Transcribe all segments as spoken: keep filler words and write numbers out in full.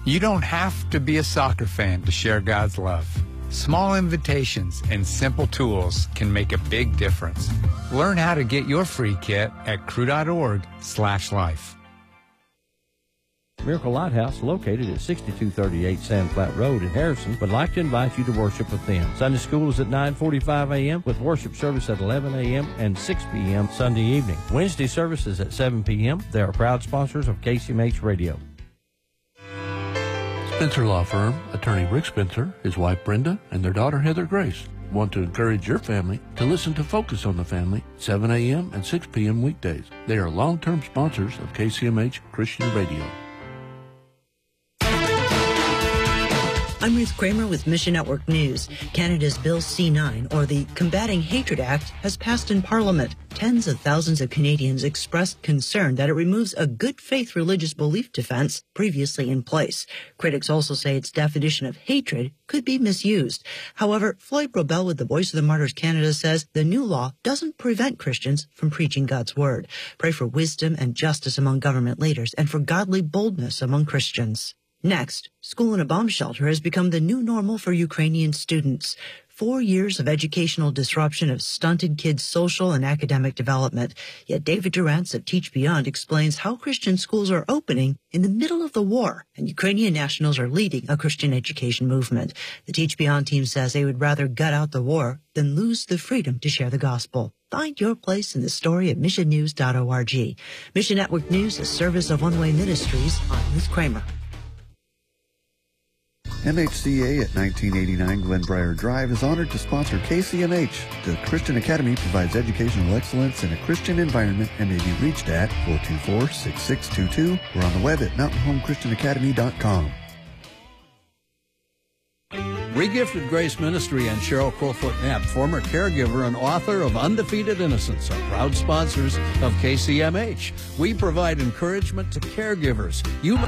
You don't have to be a soccer fan to share God's love. Small invitations and simple tools can make a big difference. Learn how to get your free kit at crew.org slash life. Miracle Lighthouse, located at sixty-two thirty-eight Sand Flat Road in Harrison, would like to invite you to worship with them. Sunday school is at nine forty-five a.m. with worship service at eleven a.m. and six p.m. Sunday evening. Wednesday service is at seven p.m. They are proud sponsors of K C M H Radio. Spencer Law Firm, attorney Rick Spencer, his wife Brenda, and their daughter Heather Grace want to encourage your family to listen to Focus on the Family, seven a.m. and six p.m. weekdays. They are long-term sponsors of K C M H Christian Radio. I'm Ruth Kramer with Mission Network News. Canada's Bill C nine, or the Combating Hatred Act, has passed in Parliament. Tens of thousands of Canadians expressed concern that it removes a good faith religious belief defense previously in place. Critics also say its definition of hatred could be misused. However, Floyd Robel with the Voice of the Martyrs Canada says the new law doesn't prevent Christians from preaching God's word. Pray for wisdom and justice among government leaders and for godly boldness among Christians. Next, school in a bomb shelter has become the new normal for Ukrainian students. Four years of educational disruption have stunted kids' social and academic development. Yet David Durantz of Teach Beyond explains how Christian schools are opening in the middle of the war, and Ukrainian nationals are leading a Christian education movement. The Teach Beyond team says they would rather gut out the war than lose the freedom to share the gospel. Find your place in the story at mission news dot org. Mission Network News, a service of One Way Ministries. I'm Ruth Kramer. M H C A at nineteen eighty-nine Glenbrier Drive is honored to sponsor K C M H. The Christian Academy provides educational excellence in a Christian environment and may be reached at four two four, six six two two or on the web at mountain home christian academy dot com. Regifted Grace Ministry and Cheryl Crowfoot Knapp, former caregiver and author of Undefeated Innocence, are proud sponsors of K C M H. We provide encouragement to caregivers. You...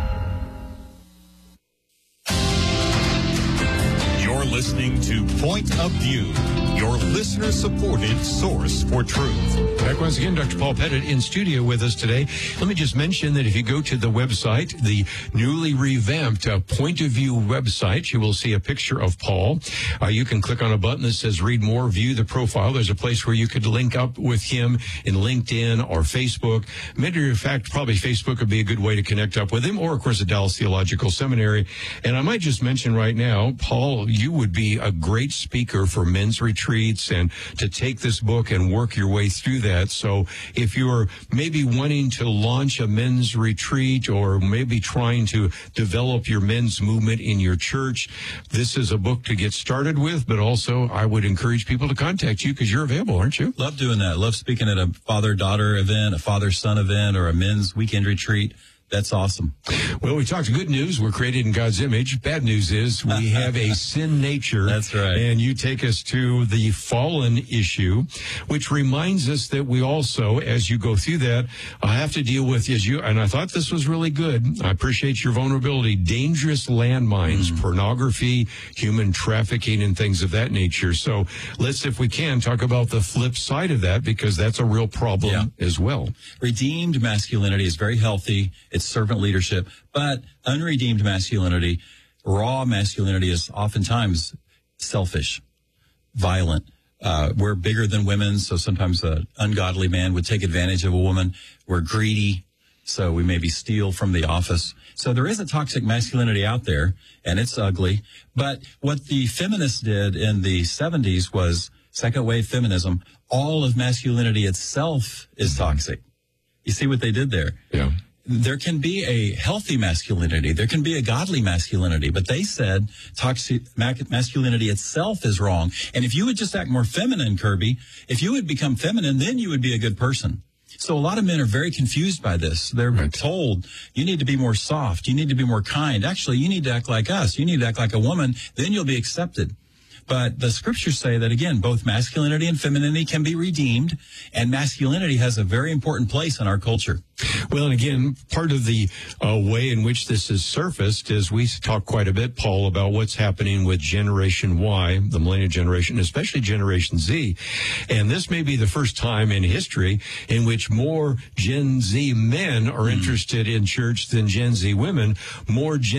You're listening to Point of View, your listener-supported source for truth. Back once again, Doctor Paul Pettit in studio with us today. Let me just mention that if you go to the website, the newly revamped uh, Point of View website, you will see a picture of Paul. Uh, you can click on a button that says read more, view the profile. There's a place where you could link up with him in LinkedIn or Facebook. Matter of fact, probably Facebook would be a good way to connect up with him, or, of course, the Dallas Theological Seminary. And I might just mention right now, Paul, you would be a great speaker for men's retreats and to take this book and work your way through that. So if you're maybe wanting to launch a men's retreat or maybe trying to develop your men's movement in your church, this is a book to get started with, but also I would encourage people to contact you because you're available, aren't you? Love doing that. Love speaking at a father-daughter event, a father-son event, or a men's weekend retreat. That's awesome. Well, we talked good news. We're created in God's image. Bad news is we have a sin nature. That's right. And you take us to the fallen issue, which reminds us that we also, as you go through that, uh, have to deal with, as you, and I thought this was really good. I appreciate your vulnerability, dangerous landmines, mm. pornography, human trafficking, and things of that nature. So let's, if we can, talk about the flip side of that, because that's a real problem yeah. as well. Redeemed masculinity is very healthy. It's servant leadership, but unredeemed masculinity, raw masculinity is oftentimes selfish, violent. Uh, we're bigger than women, so sometimes an ungodly man would take advantage of a woman. We're greedy, so we maybe steal from the office. So there is a toxic masculinity out there, and it's ugly. But what the feminists did in the seventies was second wave feminism. All of masculinity itself is toxic. You see what they did there? Yeah. There can be a healthy masculinity. There can be a godly masculinity. But they said toxic masculinity itself is wrong. And if you would just act more feminine, Kirby, if you would become feminine, then you would be a good person. So a lot of men are very confused by this. They're right. told, you need to be more soft. You need to be more kind. Actually, you need to act like us. You need to act like a woman. Then you'll be accepted. But the scriptures say that, again, both masculinity and femininity can be redeemed, and masculinity has a very important place in our culture. Well, and again, part of the uh, way in which this is surfaced is we talk quite a bit, Paul, about what's happening with Generation Y, the millennial generation, especially Generation Z. And this may be the first time in history in which more Gen Z men are mm. interested in church than Gen Z women. More Gen